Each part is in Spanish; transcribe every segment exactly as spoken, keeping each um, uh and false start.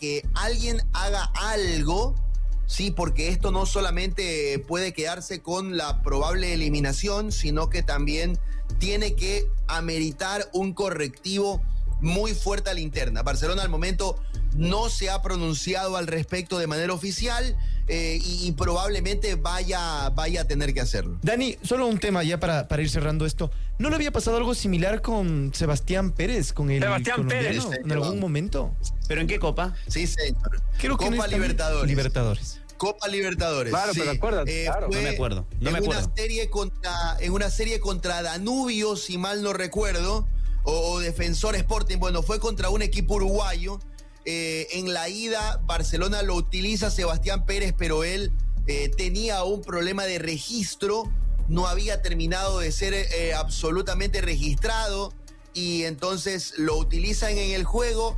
que alguien haga algo, sí, porque esto no solamente puede quedarse con la probable eliminación, sino que también tiene que ameritar un correctivo muy fuerte a la interna. Barcelona al momento no se ha pronunciado al respecto de manera oficial eh, y, y probablemente vaya, vaya a tener que hacerlo. Dani, solo un tema ya para, para ir cerrando esto. ¿No le había pasado algo similar con Sebastián Pérez, con el Sebastián Pérez, sí, en algún momento? ¿Pero en qué copa? Sí, señor. Creo que Copa Libertadores. Libertadores. Copa Libertadores. Claro, sí. pero acuerdas, Eh, claro. fue No me acuerdo, no en me acuerdo. Una serie contra, en una serie contra Danubio, si mal no recuerdo, o, o Defensor Sporting. Bueno, fue contra un equipo uruguayo. Eh, en la ida, Barcelona lo utiliza Sebastián Pérez, pero él eh, tenía un problema de registro, no había terminado de ser eh, absolutamente registrado, y entonces lo utilizan en el juego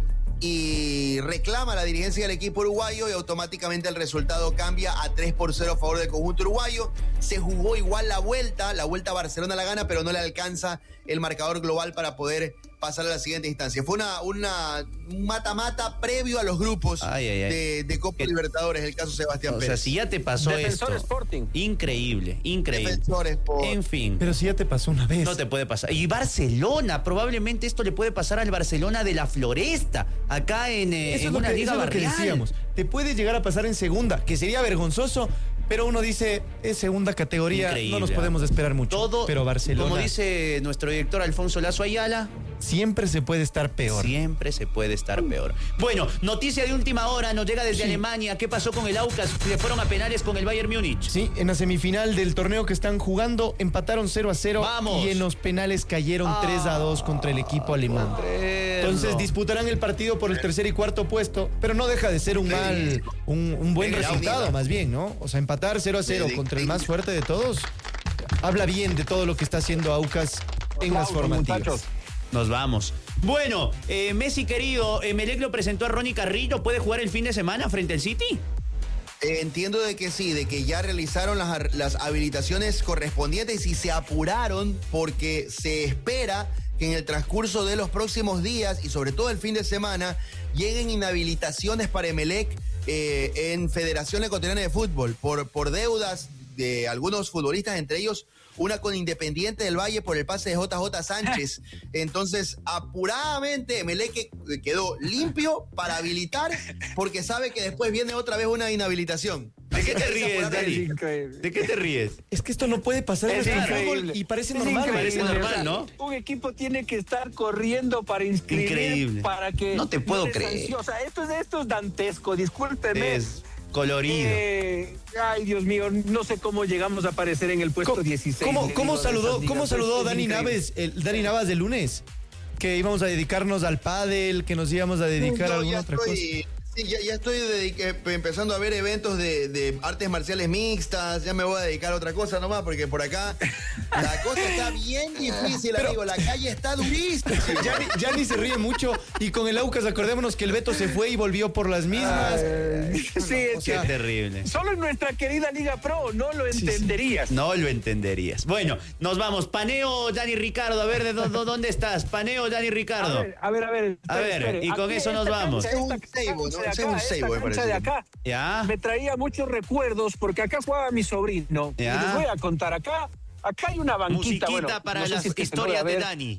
y reclama la dirigencia del equipo uruguayo y automáticamente el resultado cambia a tres por cero a favor del conjunto uruguayo. Se jugó igual la vuelta, la vuelta Barcelona la gana, pero no le alcanza el marcador global para poder pasar a la siguiente instancia. Fue una, una un mata-mata previo a los grupos ay, ay, ay. De, de Copa Libertadores, el caso Sebastián O Pérez. sea, si ya te pasó Defensor esto. Sporting. Increíble, increíble. Defensor Sporting. En fin. Pero si ya te pasó una vez. No te puede pasar. Y Barcelona, probablemente esto le puede pasar al Barcelona de la Floresta, acá en, eh, Eso en es lo una que, liga eso es lo que barrial. decíamos. Te puede llegar a pasar en segunda, que sería vergonzoso, pero uno dice, es segunda categoría, Increíble. no nos podemos esperar mucho. Todo, pero Barcelona, como dice nuestro director Alfonso Lazo Ayala, siempre se puede estar peor. siempre se puede estar peor. Bueno, noticia de última hora, nos llega desde Sí. Alemania. ¿Qué pasó con el Aucas? Se fueron a penales con el Bayern Múnich. Sí, en la semifinal del torneo que están jugando, empataron cero a cero. ¡Vamos! Y en los penales cayeron Ah, tres a dos contra el equipo alemán. Entonces disputarán el partido por el tercer y cuarto puesto, pero no deja de ser un mal, un, un buen Venga, resultado unida. más bien, ¿no? O sea, empatar cero a cero Sí, contra el sí. más fuerte de todos, habla bien de todo lo que está haciendo Aucas en las Aplausos, formativas. muchachos. Nos vamos. Bueno, eh, Messi querido, Emelec lo presentó a Ronnie Carrillo. ¿Puede jugar el fin de semana frente al City? Eh, entiendo de que sí, de que ya realizaron las, las habilitaciones correspondientes y se apuraron porque se espera que en el transcurso de los próximos días y sobre todo el fin de semana lleguen inhabilitaciones para Emelec eh, en Federación Ecuatoriana de Fútbol por, por deudas de algunos futbolistas, entre ellos una con Independiente del Valle por el pase de J J Sánchez. Entonces, apuradamente, Emelec quedó limpio para habilitar porque sabe que después viene otra vez una inhabilitación. ¿De qué te Así que ríes, apurarse. Dani? Es increíble. ¿De qué te ríes? Es que esto no puede pasar en Es nuestro increíble. fútbol y parece Es normal. increíble. Parece normal, O sea, ¿no? Un equipo tiene que estar corriendo para inscribir. Increíble. Para que No te puedo le creer. sancio- O sea, esto es, esto es dantesco, discúlpeme. Es colorido. Eh, ay, Dios mío, no sé cómo llegamos a aparecer en el puesto ¿Cómo, dieciséis. cómo, le cómo digo, de saludó, esas cómo ligas. saludó Es Dani increíble. Naves, el Dani Navas de lunes? Que íbamos a dedicarnos al pádel, que nos íbamos a dedicar No, a alguna ya otra estoy, sí, ya, ya estoy dedique- empezando a ver eventos de, de artes marciales mixtas. Ya me voy a dedicar a otra cosa nomás, porque por acá la cosa está bien difícil, Pero- amigo. La calle está durísima. cosa. Ya, ni- ya ni se ríe mucho y con el Aucas acordémonos que el Beto se fue y volvió por las mismas. Ay, sí, es o sea, Qué terrible. Solo en nuestra querida Liga Pro no lo sí. entenderías. No lo entenderías. Bueno, nos vamos. Paneo, Dani Ricardo. A ver, ¿de dó- dó- dónde estás? Paneo, Dani A Ricardo. ver, a ver, a ver. A ver, espere. y con Aquí, eso nos esta vamos. cancha, Es un esta seibo, ¿no? cancha de Es un acá, seibo, me esta cancha parece. de acá ¿Ya? me traía muchos recuerdos porque acá jugaba mi sobrino. Ya. Y les voy a contar acá. Acá hay una banquita. Musiquita bueno, para no sé las si es que se puede historias de ver. Dani.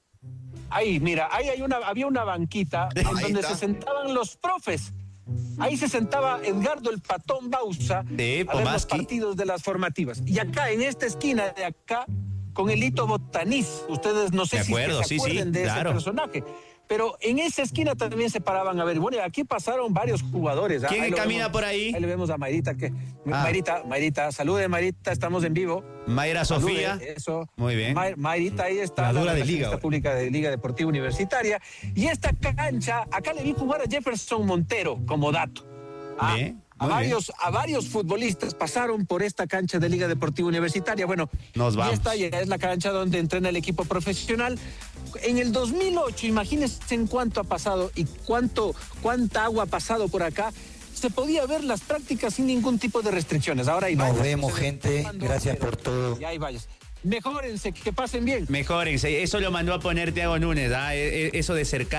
Ahí, mira, ahí hay una, había una banquita en Ahí donde está. se sentaban los profes. Ahí se sentaba Edgardo el Patón Bausa Sí, a ver los Pomaski. partidos de las formativas. Y acá, en esta esquina de acá, con el Hito Botaniz, ustedes no sé De si es que acuerdo, se sí, sí, acuerden de claro. ese personaje. Pero en esa esquina también se paraban a ver. Bueno, aquí pasaron varios jugadores. ¿ah? ¿Quién Ahí lo camina vemos- por ahí? Ahí le vemos a Mayrita. Que, Ah. Mayrita, Mayrita, salude Mayrita, estamos en vivo. Mayra Salude, Sofía. eso. Muy bien. Ma- Mayrita, ahí está. La dura de relacionista liga ahora. pública de Liga Deportiva Universitaria. Y esta cancha, acá le vi jugar a Jefferson Montero como dato. Ah, Bien, a muy varios, a varios futbolistas pasaron por esta cancha de Liga Deportiva Universitaria. Bueno, Nos y vamos. esta ya es la cancha donde entrena el equipo profesional. En el dos mil ocho, imagínense en cuánto ha pasado y cuánto, cuánta agua ha pasado por acá. Se podía ver las prácticas sin ningún tipo de restricciones. Ahora hay Nos vallas, vemos, ustedes gente. tomando, Gracias pero por todo. ya hay vallas. Mejórense, que pasen bien. Mejórense. Eso lo mandó a poner Thiago Núñez, ¿ah? E- e- Eso de cercar